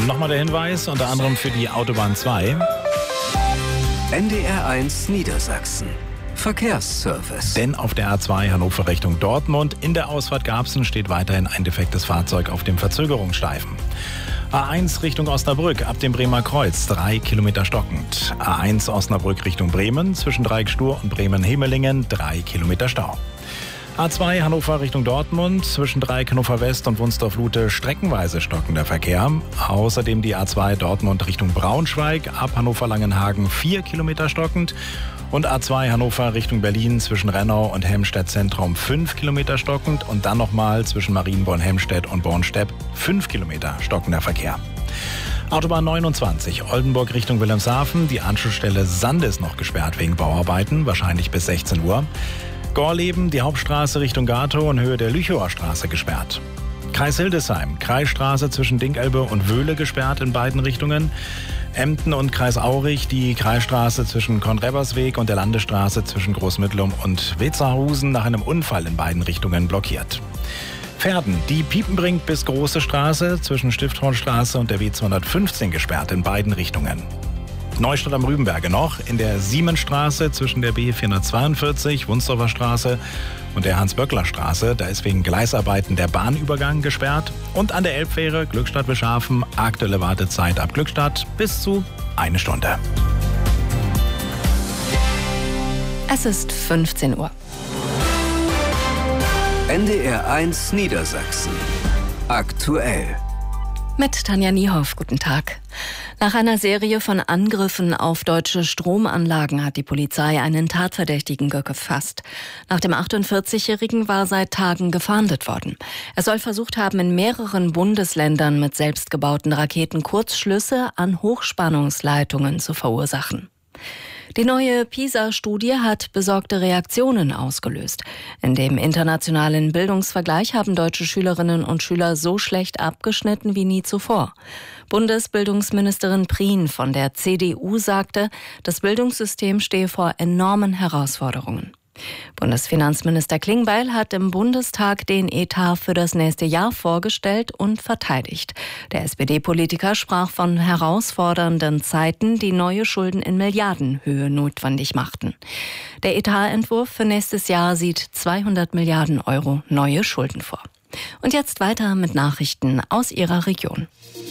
Nochmal der Hinweis, unter anderem für die Autobahn 2. NDR1 Niedersachsen. Verkehrsservice. Denn auf der A2 Hannover Richtung Dortmund in der Ausfahrt Garbsen steht weiterhin ein defektes Fahrzeug auf dem Verzögerungsstreifen. A1 Richtung Osnabrück ab dem Bremer Kreuz 3 Kilometer stockend. A1 Osnabrück Richtung Bremen zwischen Dreieckstur und Bremen-Hemelingen 3 Kilometer Stau. A2 Hannover Richtung Dortmund zwischen Dreieck Hannover West und Wunstorf-Lute streckenweise stockender Verkehr. Außerdem die A2 Dortmund Richtung Braunschweig ab Hannover-Langenhagen 4 Kilometer stockend. Und A2 Hannover Richtung Berlin zwischen Rennau und Helmstedt Zentrum 5 Kilometer stockend. Und dann nochmal zwischen Marienborn-Helmstedt und Bornstedt 5 Kilometer stockender Verkehr. Autobahn 29, Oldenburg Richtung Wilhelmshaven. Die Anschlussstelle Sande ist noch gesperrt wegen Bauarbeiten, wahrscheinlich bis 16 Uhr. Gorleben, die Hauptstraße Richtung Gatow und Höhe der Lüchower Straße gesperrt. Kreis Hildesheim, Kreisstraße zwischen Dinkelbe und Wöhle gesperrt in beiden Richtungen. Emden und Kreis Aurich, die Kreisstraße zwischen Konrebersweg und der Landesstraße zwischen Großmittlum und Wetzerhusen nach einem Unfall in beiden Richtungen blockiert. Verden, die Piepenbrink bis Große Straße zwischen Stifthornstraße und der W215 gesperrt in beiden Richtungen. Neustadt am Rübenberge noch, in der Siemensstraße zwischen der B442, Wunsdorfer Straße und der Hans-Böckler-Straße. Da ist wegen Gleisarbeiten der Bahnübergang gesperrt. Und an der Elbfähre Glückstadt-Beschafen, aktuelle Wartezeit ab Glückstadt bis zu 1 Stunde. Es ist 15 Uhr. NDR1 Niedersachsen. Aktuell. Mit Tanja Niehoff, guten Tag. Nach einer Serie von Angriffen auf deutsche Stromanlagen hat die Polizei einen Tatverdächtigen gefasst. Nach dem 48-Jährigen war seit Tagen gefahndet worden. Er soll versucht haben, in mehreren Bundesländern mit selbstgebauten Raketen Kurzschlüsse an Hochspannungsleitungen zu verursachen. Die neue PISA-Studie hat besorgte Reaktionen ausgelöst. In dem internationalen Bildungsvergleich haben deutsche Schülerinnen und Schüler so schlecht abgeschnitten wie nie zuvor. Bundesbildungsministerin Prien von der CDU sagte, das Bildungssystem stehe vor enormen Herausforderungen. Bundesfinanzminister Klingbeil hat im Bundestag den Etat für das nächste Jahr vorgestellt und verteidigt. Der SPD-Politiker sprach von herausfordernden Zeiten, die neue Schulden in Milliardenhöhe notwendig machten. Der Etatentwurf für nächstes Jahr sieht 200 Milliarden Euro neue Schulden vor. Und jetzt weiter mit Nachrichten aus Ihrer Region.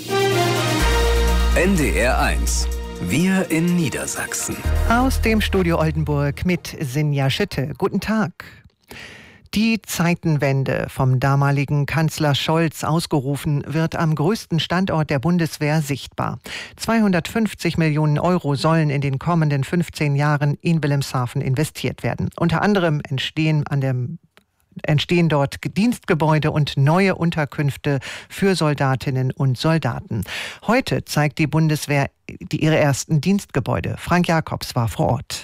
NDR1. Wir in Niedersachsen. Aus dem Studio Oldenburg mit Sinja Schütte. Guten Tag. Die Zeitenwende, vom damaligen Kanzler Scholz ausgerufen, wird am größten Standort der Bundeswehr sichtbar. 250 Millionen Euro sollen in den kommenden 15 Jahren in Wilhelmshaven investiert werden. Unter anderem entstehen dort Dienstgebäude und neue Unterkünfte für Soldatinnen und Soldaten. Heute zeigt die Bundeswehr ihre ersten Dienstgebäude. Frank Jakobs war vor Ort.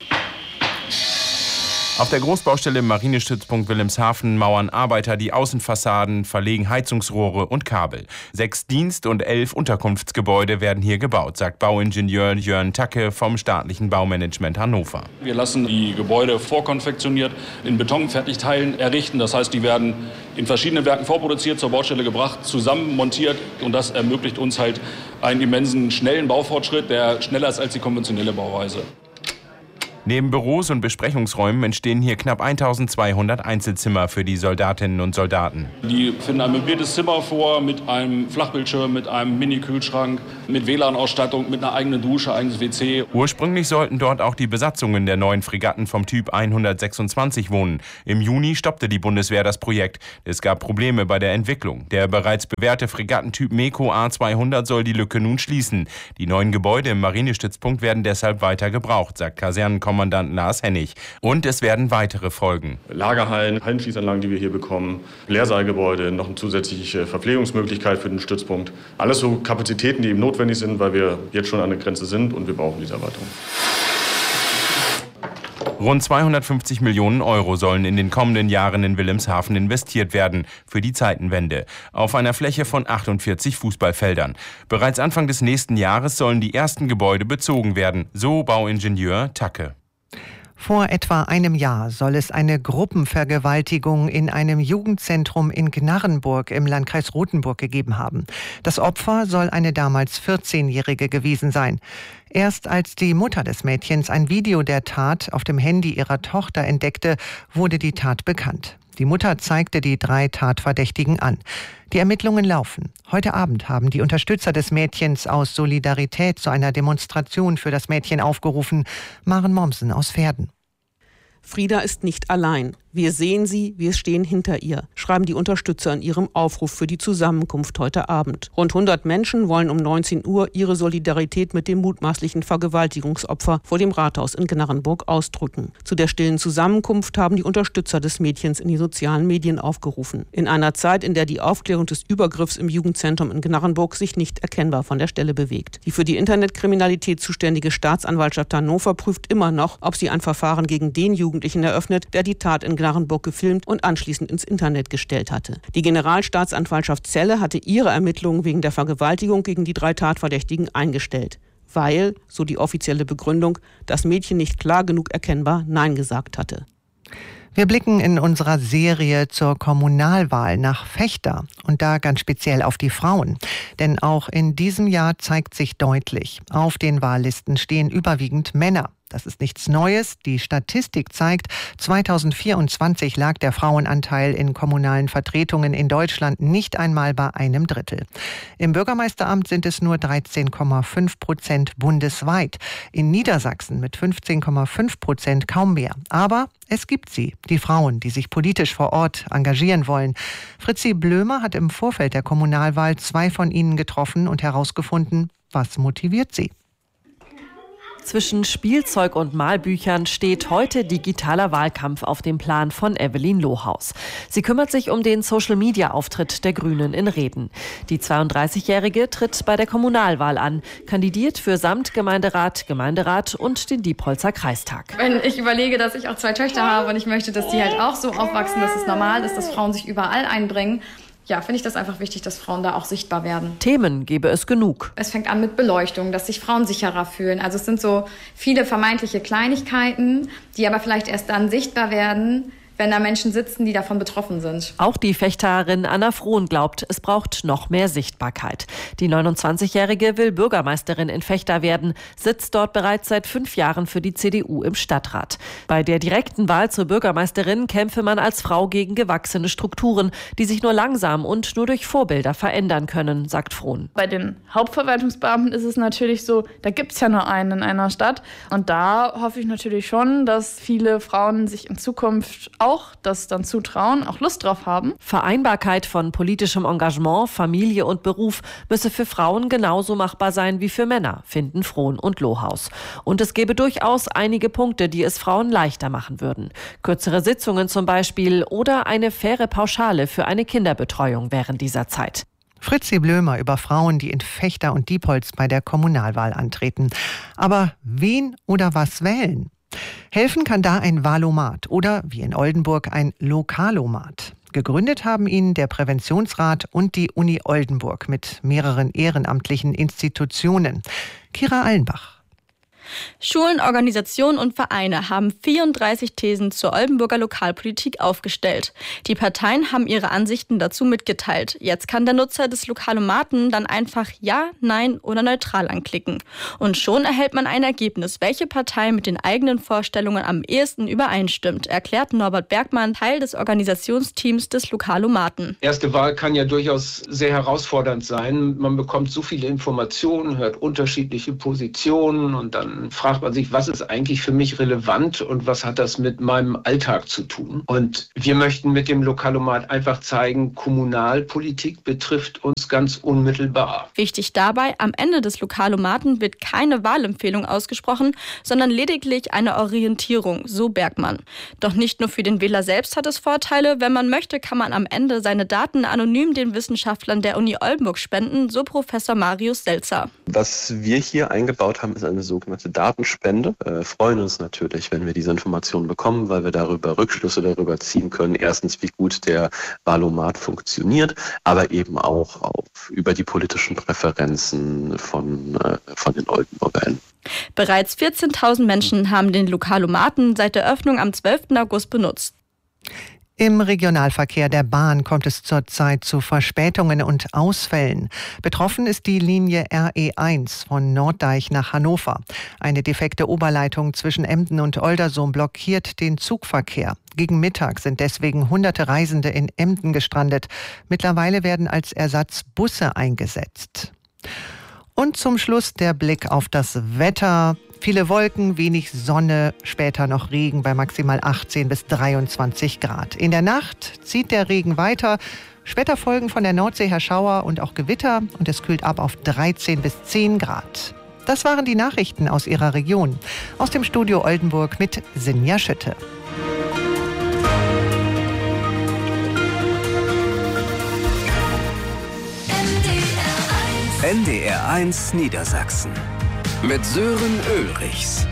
Auf der Großbaustelle im Marinestützpunkt Wilhelmshaven mauern Arbeiter die Außenfassaden, verlegen Heizungsrohre und Kabel. 6 Dienst- und 11 Unterkunftsgebäude werden hier gebaut, sagt Bauingenieur Jörn Tacke vom staatlichen Baumanagement Hannover. Wir lassen die Gebäude vorkonfektioniert in Betonfertigteilen errichten. Das heißt, die werden in verschiedenen Werken vorproduziert, zur Baustelle gebracht, zusammen montiert. Und das ermöglicht uns halt einen immensen, schnellen Baufortschritt, der schneller ist als die konventionelle Bauweise. Neben Büros und Besprechungsräumen entstehen hier knapp 1200 Einzelzimmer für die Soldatinnen und Soldaten. Die finden ein möbliertes Zimmer vor mit einem Flachbildschirm, mit einem Mini-Kühlschrank, mit WLAN-Ausstattung, mit einer eigenen Dusche, eigenes WC. Ursprünglich sollten dort auch die Besatzungen der neuen Fregatten vom Typ 126 wohnen. Im Juni stoppte die Bundeswehr das Projekt. Es gab Probleme bei der Entwicklung. Der bereits bewährte Fregattentyp MEKO A200 soll die Lücke nun schließen. Die neuen Gebäude im Marinestützpunkt werden deshalb weiter gebraucht, sagt Kasernenkommandant Lars Hennig. Und es werden weitere folgen. Lagerhallen, Hallenschließanlagen, die wir hier bekommen, Leersaalgebäude, noch eine zusätzliche Verpflegungsmöglichkeit für den Stützpunkt. Alles so Kapazitäten, die eben notwendig sind, weil wir jetzt schon an der Grenze sind und wir brauchen diese Erweiterung. Rund 250 Millionen Euro sollen in den kommenden Jahren in Wilhelmshaven investiert werden für die Zeitenwende. Auf einer Fläche von 48 Fußballfeldern. Bereits Anfang des nächsten Jahres sollen die ersten Gebäude bezogen werden, so Bauingenieur Tacke. Vor etwa einem Jahr soll es eine Gruppenvergewaltigung in einem Jugendzentrum in Gnarrenburg im Landkreis Rothenburg gegeben haben. Das Opfer soll eine damals 14-Jährige gewesen sein. Erst als die Mutter des Mädchens ein Video der Tat auf dem Handy ihrer Tochter entdeckte, wurde die Tat bekannt. Die Mutter zeigte die 3 Tatverdächtigen an. Die Ermittlungen laufen. Heute Abend haben die Unterstützer des Mädchens aus Solidarität zu einer Demonstration für das Mädchen aufgerufen. Maren Mommsen aus Verden. Frieda ist nicht allein. Wir sehen sie, wir stehen hinter ihr, schreiben die Unterstützer in ihrem Aufruf für die Zusammenkunft heute Abend. Rund 100 Menschen wollen um 19 Uhr ihre Solidarität mit dem mutmaßlichen Vergewaltigungsopfer vor dem Rathaus in Gnarrenburg ausdrücken. Zu der stillen Zusammenkunft haben die Unterstützer des Mädchens in die sozialen Medien aufgerufen. In einer Zeit, in der die Aufklärung des Übergriffs im Jugendzentrum in Gnarrenburg sich nicht erkennbar von der Stelle bewegt. Die für die Internetkriminalität zuständige Staatsanwaltschaft Hannover prüft immer noch, ob sie ein Verfahren gegen den Jugendlichen eröffnet, der die Tat in Gnarrenburg gefilmt und anschließend ins Internet gestellt hatte. Die Generalstaatsanwaltschaft Celle hatte ihre Ermittlungen wegen der Vergewaltigung gegen die 3 Tatverdächtigen eingestellt, weil, so die offizielle Begründung, das Mädchen nicht klar genug erkennbar Nein gesagt hatte. Wir blicken in unserer Serie zur Kommunalwahl nach Vechta und da ganz speziell auf die Frauen. Denn auch in diesem Jahr zeigt sich deutlich, auf den Wahllisten stehen überwiegend Männer. Das ist nichts Neues. Die Statistik zeigt, 2024 lag der Frauenanteil in kommunalen Vertretungen in Deutschland nicht einmal bei 1/3. Im Bürgermeisteramt sind es nur 13,5% bundesweit. In Niedersachsen mit 15,5% kaum mehr. Aber es gibt sie, die Frauen, die sich politisch vor Ort engagieren wollen. Fritzi Blömer hat im Vorfeld der Kommunalwahl 2 von ihnen getroffen und herausgefunden, was motiviert sie. Zwischen Spielzeug und Malbüchern steht heute digitaler Wahlkampf auf dem Plan von Evelyn Lohaus. Sie kümmert sich um den Social-Media-Auftritt der Grünen in Reden. Die 32-Jährige tritt bei der Kommunalwahl an, kandidiert für Samtgemeinderat, Gemeinderat und den Diepholzer Kreistag. Wenn ich überlege, dass ich auch 2 Töchter habe und ich möchte, dass die halt auch so aufwachsen, dass es normal ist, dass Frauen sich überall einbringen, ja, finde ich das einfach wichtig, dass Frauen da auch sichtbar werden. Themen gäbe es genug. Es fängt an mit Beleuchtung, dass sich Frauen sicherer fühlen. Also es sind so viele vermeintliche Kleinigkeiten, die aber vielleicht erst dann sichtbar werden, wenn da Menschen sitzen, die davon betroffen sind. Auch die Fechterin Anna Frohn glaubt, es braucht noch mehr Sichtbarkeit. Die 29-Jährige will Bürgermeisterin in Vechta werden, sitzt dort bereits seit 5 Jahren für die CDU im Stadtrat. Bei der direkten Wahl zur Bürgermeisterin kämpfe man als Frau gegen gewachsene Strukturen, die sich nur langsam und nur durch Vorbilder verändern können, sagt Frohn. Bei den Hauptverwaltungsbeamten ist es natürlich so, da gibt es ja nur einen in einer Stadt. Und da hoffe ich natürlich schon, dass viele Frauen sich in Zukunft auch das dann zutrauen, auch Lust drauf haben. Vereinbarkeit von politischem Engagement, Familie und Beruf müsse für Frauen genauso machbar sein wie für Männer, finden Frohn und Lohaus. Und es gäbe durchaus einige Punkte, die es Frauen leichter machen würden. Kürzere Sitzungen zum Beispiel oder eine faire Pauschale für eine Kinderbetreuung während dieser Zeit. Fritzi Blömer über Frauen, die in Vechta und Diepholz bei der Kommunalwahl antreten. Aber wen oder was wählen? Helfen kann da ein Wahlomat oder, wie in Oldenburg, ein Lokalomat. Gegründet haben ihn der Präventionsrat und die Uni Oldenburg mit mehreren ehrenamtlichen Institutionen. Kira Allenbach. Schulen, Organisationen und Vereine haben 34 Thesen zur Oldenburger Lokalpolitik aufgestellt. Die Parteien haben ihre Ansichten dazu mitgeteilt. Jetzt kann der Nutzer des Lokalomaten dann einfach Ja, Nein oder neutral anklicken. Und schon erhält man ein Ergebnis, welche Partei mit den eigenen Vorstellungen am ehesten übereinstimmt, erklärt Norbert Bergmann, Teil des Organisationsteams des Lokalomaten. Erste Wahl kann ja durchaus sehr herausfordernd sein. Man bekommt so viele Informationen, hört unterschiedliche Positionen und dann fragt man sich, was ist eigentlich für mich relevant und was hat das mit meinem Alltag zu tun? Und wir möchten mit dem Lokalomat einfach zeigen, Kommunalpolitik betrifft uns ganz unmittelbar. Wichtig dabei, am Ende des Lokalomaten wird keine Wahlempfehlung ausgesprochen, sondern lediglich eine Orientierung, so Bergmann. Doch nicht nur für den Wähler selbst hat es Vorteile. Wenn man möchte, kann man am Ende seine Daten anonym den Wissenschaftlern der Uni Oldenburg spenden, so Professor Marius Selzer. Was wir hier eingebaut haben, ist eine sogenannte sogenannte Datenspende. Freuen uns natürlich, wenn wir diese Informationen bekommen, weil wir darüber Rückschlüsse darüber ziehen können. Erstens, wie gut der Wahlomat funktioniert, aber eben auch über die politischen Präferenzen von den OldenburgerInnen. Bereits 14.000 Menschen haben den Lokalomaten seit der Öffnung am 12. August benutzt. Im Regionalverkehr der Bahn kommt es zurzeit zu Verspätungen und Ausfällen. Betroffen ist die Linie RE1 von Norddeich nach Hannover. Eine defekte Oberleitung zwischen Emden und Oldersum blockiert den Zugverkehr. Gegen Mittag sind deswegen hunderte Reisende in Emden gestrandet. Mittlerweile werden als Ersatz Busse eingesetzt. Und zum Schluss der Blick auf das Wetter. Viele Wolken, wenig Sonne, später noch Regen bei maximal 18 bis 23 Grad. In der Nacht zieht der Regen weiter. Später folgen von der Nordsee her Schauer und auch Gewitter und es kühlt ab auf 13 bis 10 Grad. Das waren die Nachrichten aus Ihrer Region. Aus dem Studio Oldenburg mit Sinja Schütte. NDR 1 Niedersachsen mit Sören Ulrichs.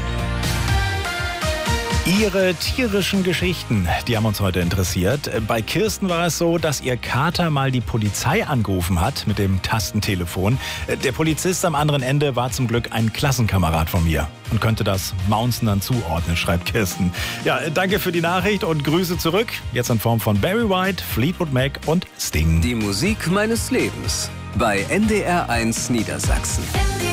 Ihre tierischen Geschichten, die haben uns heute interessiert. Bei Kirsten war es so, dass ihr Kater mal die Polizei angerufen hat mit dem Tastentelefon. Der Polizist am anderen Ende war zum Glück ein Klassenkamerad von mir und könnte das Mounzen dann zuordnen, schreibt Kirsten. Ja, danke für die Nachricht und Grüße zurück. Jetzt in Form von Barry White, Fleetwood Mac und Sting. Die Musik meines Lebens bei NDR 1 Niedersachsen.